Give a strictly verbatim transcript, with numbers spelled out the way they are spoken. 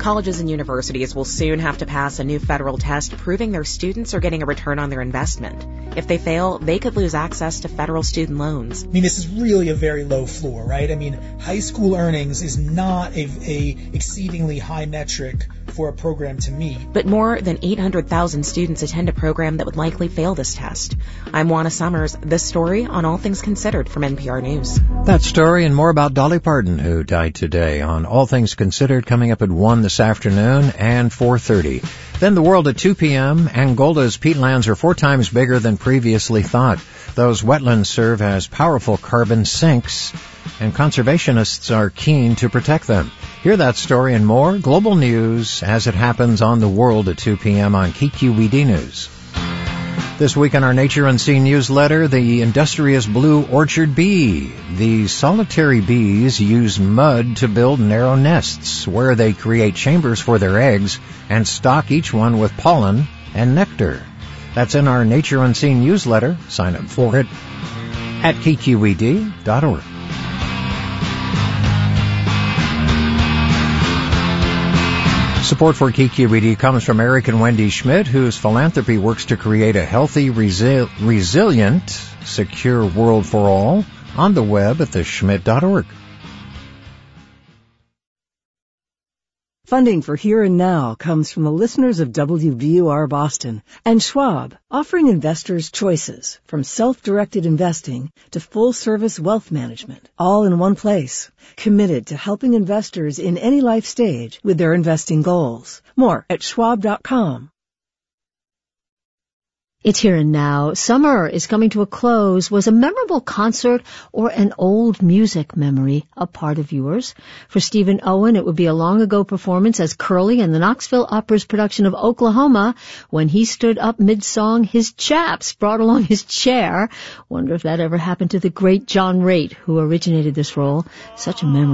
Colleges and universities will soon have to pass a new federal test proving their students are getting a return on their investment. If they fail, they could lose access to federal student loans. I mean, this is really a very low floor, right? I mean, high school earnings is not a, a exceedingly high metric for a program to meet. But more than eight hundred thousand students attend a program that would likely fail this test. I'm Juana Summers. This story on All Things Considered from N P R News. That story and more about Dolly Parton, who died today, on All Things Considered, coming up at one this afternoon and four thirty. Then the world at two p.m. Angola's peatlands are four times bigger than previously thought. Those wetlands serve as powerful carbon sinks, and conservationists are keen to protect them. Hear that story and more global news as it happens on the world at two p.m. on K Q E D News. This week on our Nature Unseen newsletter, the industrious blue orchard bee. The solitary bees use mud to build narrow nests where they create chambers for their eggs and stock each one with pollen and nectar. That's in our Nature Unseen newsletter. Sign up for it at K Q E D dot org. Support for K Q E D comes from Eric and Wendy Schmidt, whose philanthropy works to create a healthy, resi- resilient, secure world for all on the web at the schmidt dot org. Funding for Here and Now comes from the listeners of W B U R Boston and Schwab, offering investors choices from self-directed investing to full-service wealth management, all in one place. Committed to helping investors in any life stage with their investing goals. More at schwab dot com. It's Here and Now. Summer is coming to a close. Was a memorable concert or an old music memory a part of yours? For Stephen Owen, it would be a long-ago performance as Curly in the Knoxville Opera's production of Oklahoma. When he stood up mid-song, his chaps brought along his chair. Wonder if that ever happened to the great John Raitt, who originated this role. Such a memory.